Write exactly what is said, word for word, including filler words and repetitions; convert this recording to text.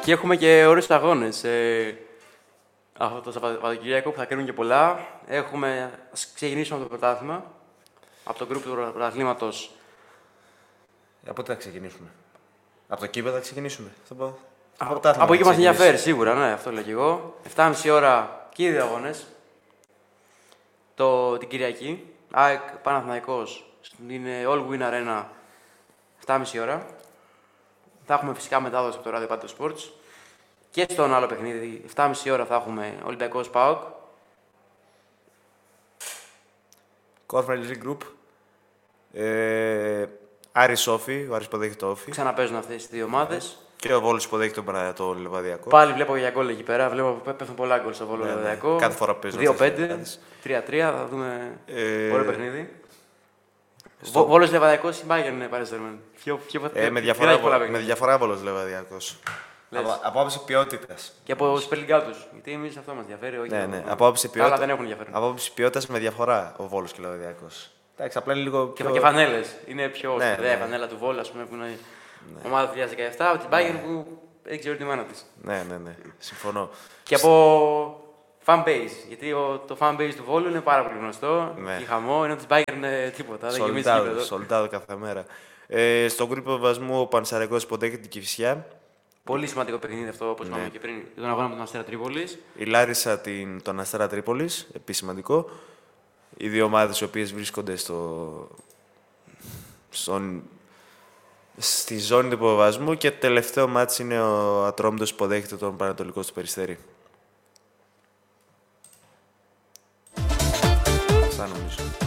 και έχουμε και ωραίους αγώνες. Ε, αυτό το Σαββατοκύριακο που θα κρίνουν και πολλά. Έχουμε, ας ξεκινήσουμε από το πρωτάθλημα. Από το γκρουπ του πρωταθλήματος. Από τι θα ξεκινήσουμε. Από το κήπεδο θα ξεκινήσουμε. Θα πω... Από, από εκεί μας ενδιαφέρει σίγουρα, ναι, αυτό λέω και εγώ. εφτά και μισή ώρα και οι δύο αγώνες. Το, την Κυριακή. ΑΕΚ Παναθηναϊκός. Είναι All Win Arena. εφτά και μισή ώρα. Θα έχουμε φυσικά μετάδοση από το Radio Pato Sports. Και στον άλλο παιχνίδι, εφτά και μισή ώρα θα έχουμε Ολυμπιακός ΠΑΟΚ. Conference League Group. Ε, Άρης Σόφι, ο Άρης υποδέχεται το Όφι. Ξαναπέζουν αυτές τις δύο ομάδες. Και ο Βόλος υποδέχεται τον το Λεβαδιακό. Πάλι βλέπω για γκολ εκεί πέρα. Βλέπω πέφτουν πολλά γκολ στο Βόλο ναι, Λεβαδιακό. Ναι. Κάθε φορά παίζουν. δύο πέντε, τρία τρία, θα δούμε ε... ωραίο παιχνίδι. Στο... Βόλος Λεβαδιακός ή Bayern είναι παρέστερmen. Ε, με διαφορά, με διαφορά Βόλος Λεβαδιακός. Από, από άποψη ποιότητας. Και από σπελιγκά τους. Γιατί εμείς αυτό μας ενδιαφέρει. Όχι ναι, ναι. Από, από άποψη ποιότητα, δεν έχουν ενδιαφέρον. Από άποψη ποιότητας με διαφορά ο Βόλος και ο Λεβαδιακός. Εντάξει, απλά είναι λίγο πιο... Και φανέλες. Είναι πιο ναι, σπουδαία ναι. φανέλα του Βόλου, ας πούμε, που είναι ναι. ομάδα του δύο χιλιάδες δεκαεπτά, από την Bayern ναι. που δεν ξέρω τη μάνα της. Ναι, ναι, ναι. Συμφωνώ. Και από fanbase. Γιατί ο, το fanbase του Βόλου είναι πάρα πολύ γνωστό. Ναι. Και χαμό, ενώ της Bayern είναι τίποτα. Δεν γεμίζει γήπεδο. Σολτάδο κάθε μέρα. Ε, στον γκρουπ βασμού ο Πανσεραϊκός υποδέχεται την Κηφισιά. Πολύ σημαντικό παιχνίδι αυτό, όπως είπαμε ναι. και πριν, τον αγώνα με τον Αστέρα Τρίπολης. Η Λάρισα την, τον Αστέρα Τρίπολης, επίσης σημαντικό. Οι δύο ομάδες οι οποίες βρίσκονται στο, στον, στη ζώνη του υποβασμού και το τελευταίο μάτς είναι ο Ατρόμητος που υποδέχεται τον Πανατολικό στο Περιστέρι. Αυτά νομίζω.